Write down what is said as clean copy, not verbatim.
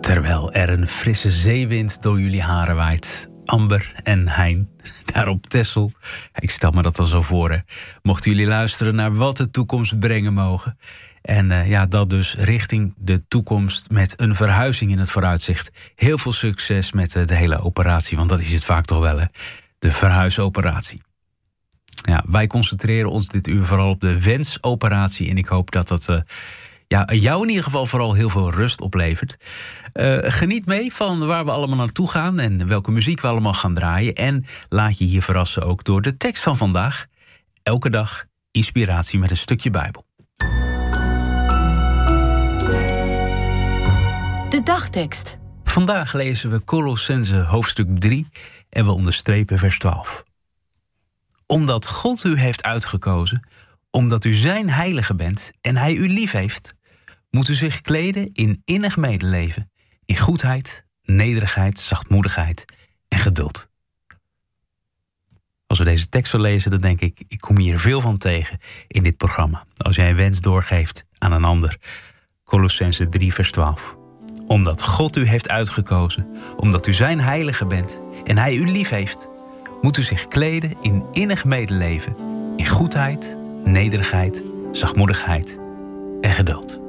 Terwijl er een frisse zeewind door jullie haren waait. Amber en Hein, daar op Texel. Ik stel me dat dan zo voor, hè. Mochten jullie luisteren naar wat de toekomst brengen mogen. En dat dus richting de toekomst met een verhuizing in het vooruitzicht. Heel veel succes met de hele operatie, want dat is het vaak toch wel, hè. De verhuisoperatie. Ja, wij concentreren ons dit uur vooral op de wensoperatie. En ik hoop dat dat jou in ieder geval vooral heel veel rust oplevert. Geniet mee van waar we allemaal naartoe gaan en welke muziek we allemaal gaan draaien. En laat je hier verrassen ook door de tekst van vandaag. Elke dag inspiratie met een stukje Bijbel. De dagtekst. Vandaag lezen we Kolossenzen hoofdstuk 3 en we onderstrepen vers 12. Omdat God u heeft uitgekozen, omdat u zijn heilige bent en hij u lief heeft, moet u zich kleden in innig medeleven, in goedheid, nederigheid, zachtmoedigheid en geduld. Als we deze tekst zo lezen, dan denk ik kom hier veel van tegen in dit programma. Als jij een wens doorgeeft aan een ander. Kolossenzen 3 vers 12. Omdat God u heeft uitgekozen, omdat u zijn heilige bent en hij u lief heeft, moet u zich kleden in innig medeleven, in goedheid, nederigheid, zachtmoedigheid en geduld.